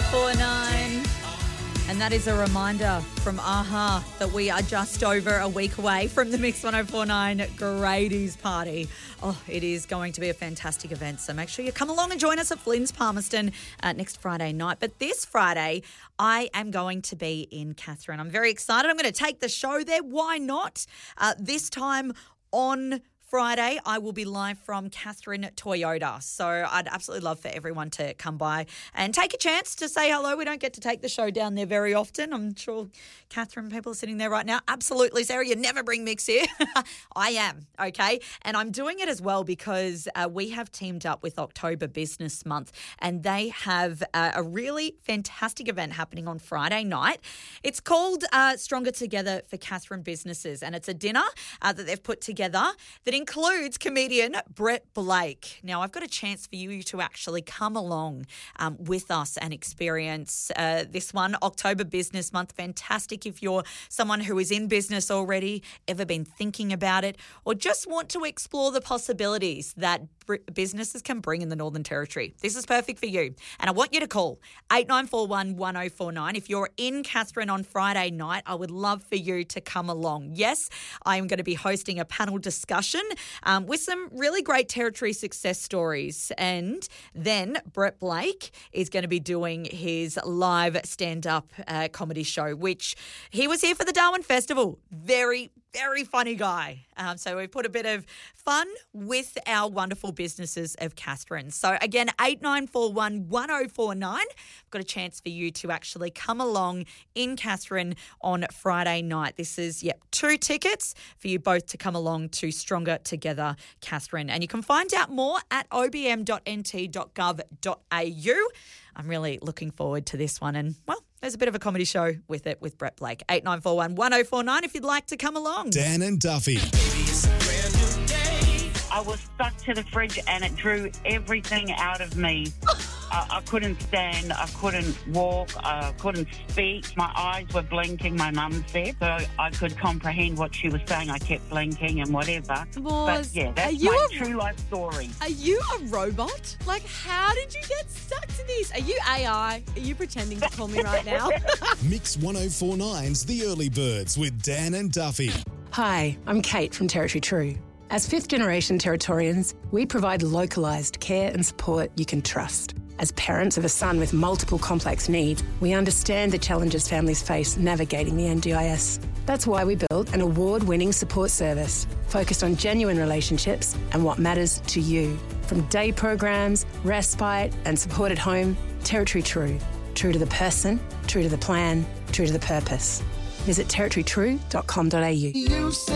1049. And that is a reminder from AHA that we are just over a week away from the Mix 1049 Grady's Party. Oh, it is going to be a fantastic event, so make sure you come along and join us at Flynn's Palmerston next Friday night. But this Friday, I am going to be in Katherine. I'm very excited. I'm going to take the show there. Why not? This time on Friday, I will be live from Katherine Toyota. So I'd absolutely love for everyone to come by and take a chance to say hello. We don't get to take the show down there very often. I'm sure Katherine people are sitting there right now. Absolutely, Sarah, you never bring Mix here. I am, okay? And I'm doing it as well because we have teamed up with October Business Month and they have a really fantastic event happening on Friday night. It's called Stronger Together for Katherine Businesses, and it's a dinner that they've put together that includes comedian Brett Blake. Now, I've got a chance for you to actually come along with us and experience this one, October Business Month. Fantastic if you're someone who is in business already, ever been thinking about it, or just want to explore the possibilities that businesses can bring in the Northern Territory. This is perfect for you. And I want you to call 8941 1049. If you're in Katherine on Friday night, I would love for you to come along. Yes, I am going to be hosting a panel discussion with some really great Territory success stories. And then Brett Blake is going to be doing his live stand-up comedy show, which he was here for the Darwin Festival. Very funny guy. So we've put a bit of fun with our wonderful businesses of Katherine. So again, 8941 1049. I've got a chance for you to actually come along in Katherine on Friday night. This is, 2 tickets for you both to come along to Stronger Together Katherine. And you can find out more at obm.nt.gov.au. I'm really looking forward to this one. And, well, there's a bit of a comedy show with it with Brett Blake. 8941 1049 if you'd like to come along. Dan and Duffy. I was stuck to the fridge and it drew everything out of me. I couldn't stand, I couldn't walk, I couldn't speak. My eyes were blinking, my mum said, so I could comprehend what she was saying. I kept blinking and whatever. But yeah, that's my true life story. Are you a robot? Like, how did you get stuck to this? Are you AI? Are you pretending to call me right now? Mix 1049's The Early Birds with Dan and Duffy. Hi, I'm Kate from Territory True. As fifth-generation Territorians, we provide localised care and support you can trust. As parents of a son with multiple complex needs, we understand the challenges families face navigating the NDIS. That's why we built an award-winning support service focused on genuine relationships and what matters to you. From day programs, respite and support at home, Territory True. True to the person, true to the plan, true to the purpose. Visit territorytrue.com.au.